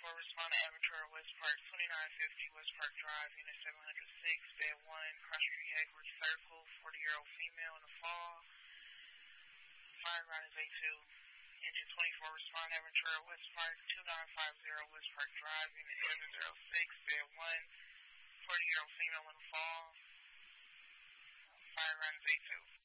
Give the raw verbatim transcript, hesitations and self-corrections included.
twenty-four, respond to Aventura West Park, twenty-nine fifty West Park Drive, Unit seven hundred six, Bed one, Cross Street Edwards Circle, forty-year-old female in the fall. Fire route is A two. Engine twenty-four, respond Aventura West Park, twenty-nine fifty West Park Drive, Unit seven oh six, Bed one, forty-year-old female in the fall. Fire route is A two.